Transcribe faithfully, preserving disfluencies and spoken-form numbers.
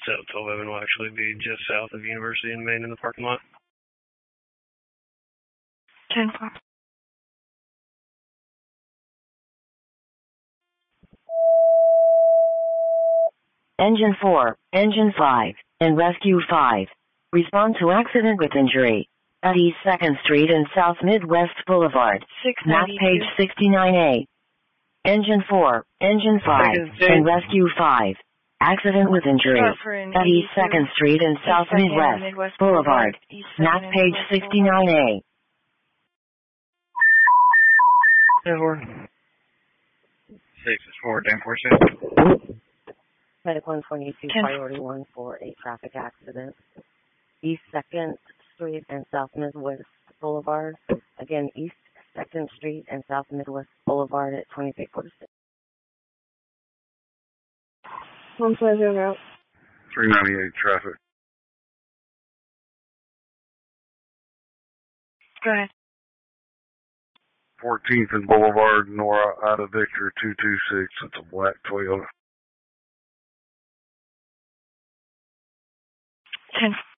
So twelve Evan will actually be just south of University and Main in the parking lot. ten four. Engine four, Engine five, and Rescue five. Respond to accident with injury at East second Street and South Midwest Boulevard. Map page sixty-nine A. Engine four, Engine five, and Rescue five. Accident with injury at East second Street and South Midwest, Midwest Boulevard. Map page sixty-nine A. ten four. six is four, ten four six. Medic one twenty-two, priority one four eight, traffic accident. East second Street and South Midwest Boulevard. Again, East second Street and South Midwest Boulevard at twenty-six forty-six. one five zero route. three ninety-eight traffic. Go ahead. fourteenth and Boulevard, Nora, Ida Victor, two two six. It's a black Toyota. ten